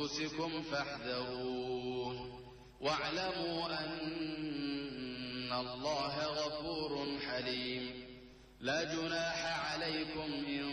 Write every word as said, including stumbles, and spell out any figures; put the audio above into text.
أنفسكم فاحذروه واعلموا أن الله غفور حليم. لا جناح عليكم إن